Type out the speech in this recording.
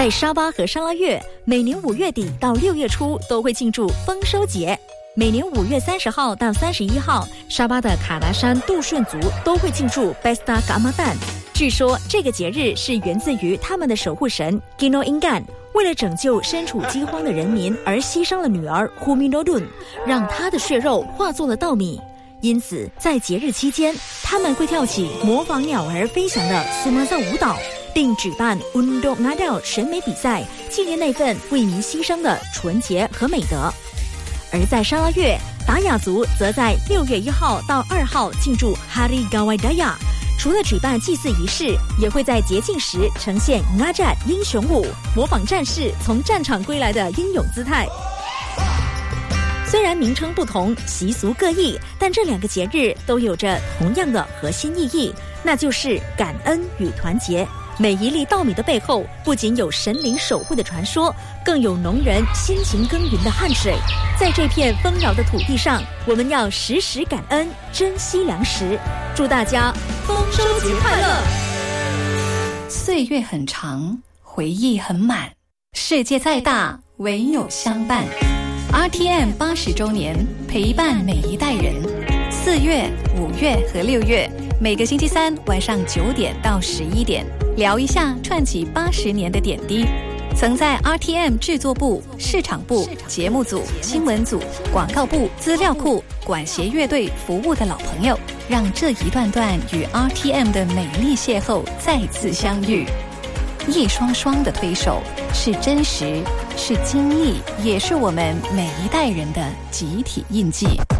在沙巴和沙拉越，每年5月底到6月初都会庆祝丰收节。每年5月30号到31号，沙巴的卡达山杜顺族都会庆祝 Pesta Ramadan。据说这个节日是源自于他们的守护神 Gino Ingan， 为了拯救身处饥荒的人民而牺牲了女儿 Huminodun， 让她的血肉化作了稻米。因此，在节日期间，他们会跳起模仿鸟儿飞翔的苏马萨舞蹈，并举办 Undok Ngadal 审美比赛，纪念那份为民牺牲的纯洁和美德。而在沙拉越，达雅族则在6月1号到2号庆祝 Hari Gawai Daya， 除了举办祭祀仪式，也会在节庆时呈现 Ngajat 英雄舞，模仿战士从战场归来的英勇姿态。虽然名称不同，习俗各异，但这2个节日都有着同样的核心意义，那就是感恩与团结。每一粒稻米的背后，不仅有神灵守护的传说，更有农人辛勤耕耘的汗水。在这片丰饶的土地上，我们要时时感恩，珍惜粮食。祝大家丰收节快乐！ 岁月很长，回忆很满，世界再大，唯有相伴。RTM 80周年，陪伴每一代人。4月、5月和6月，每个星期三晚上9点到11点，聊一下串起80年的点滴。曾在 RTM 制作部、市场部、节目组、新闻组、广告部、资料库、管弦乐队服务的老朋友，让这一段段与 RTM 的美丽邂逅再次相遇。一双双的推手，是真实，是经历，也是我们每一代人的集体印记。